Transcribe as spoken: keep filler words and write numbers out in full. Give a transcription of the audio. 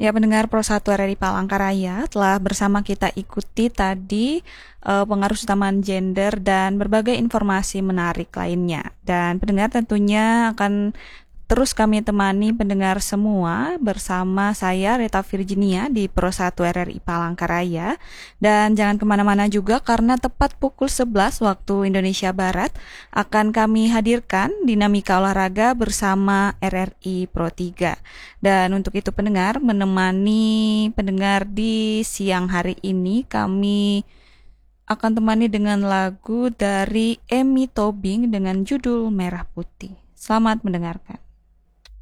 Ya, pendengar Pro satu R R I Palangkaraya, telah bersama kita ikuti tadi eh, pengaruh utamaan gender dan berbagai informasi menarik lainnya. Dan pendengar tentunya akan terus kami temani pendengar semua bersama saya Reta Virginia di Pro satu R R I Palangkaraya. Dan jangan kemana-mana juga karena tepat pukul sebelas waktu Indonesia Barat akan kami hadirkan dinamika olahraga bersama R R I Pro tiga. Dan untuk itu pendengar, menemani pendengar di siang hari ini kami akan temani dengan lagu dari Emmy Tobing dengan judul Merah Putih. Selamat mendengarkan.